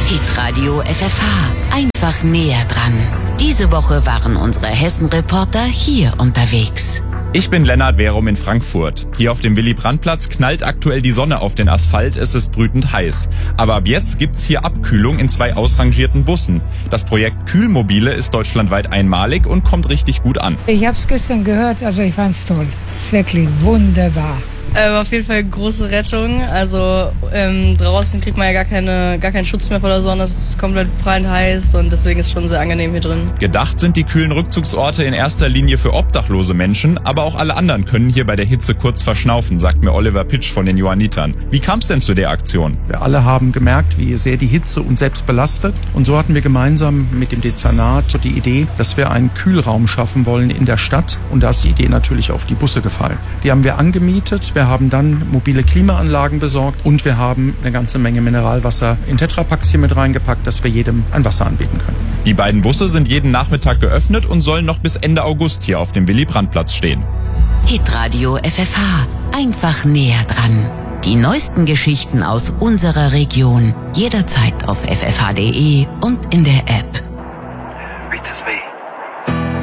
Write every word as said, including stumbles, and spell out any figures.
Hitradio F F H. Einfach näher dran. Diese Woche waren unsere Hessen-Reporter hier unterwegs. Ich bin Lennart Werum in Frankfurt. Hier auf dem Willy-Brandt-Platz knallt aktuell die Sonne auf den Asphalt, es ist brütend heiß. Aber ab jetzt gibt's hier Abkühlung in zwei ausrangierten Bussen. Das Projekt Kühlmobile ist deutschlandweit einmalig und kommt richtig gut an. Ich habe es gestern gehört, also ich fand's toll. Es ist wirklich wunderbar. Ähm, auf jeden Fall große Rettung. Also ähm, draußen kriegt man ja gar, keine, gar keinen Schutz mehr vor der Sonne. Es ist komplett prallend heiß und deswegen ist es schon sehr angenehm hier drin. Gedacht sind die kühlen Rückzugsorte in erster Linie für obdachlose Menschen, aber auch alle anderen können hier bei der Hitze kurz verschnaufen, sagt mir Oliver Pitsch von den Johannitern. Wie kam es denn zu der Aktion? Wir alle haben gemerkt, wie sehr die Hitze uns selbst belastet. Und so hatten wir gemeinsam mit dem Dezernat die Idee, dass wir einen Kühlraum schaffen wollen in der Stadt. Und da ist die Idee natürlich auf die Busse gefallen. Die haben wir angemietet. Wir haben dann mobile Klimaanlagen besorgt und wir haben eine ganze Menge Mineralwasser in Tetrapacks hier mit reingepackt, dass wir jedem ein Wasser anbieten können. Die beiden Busse sind jeden Nachmittag geöffnet und sollen noch bis Ende August hier auf dem Willy-Brandt-Platz stehen. Hitradio F F H. Einfach näher dran. Die neuesten Geschichten aus unserer Region. Jederzeit auf f f h punkt d e und in der App.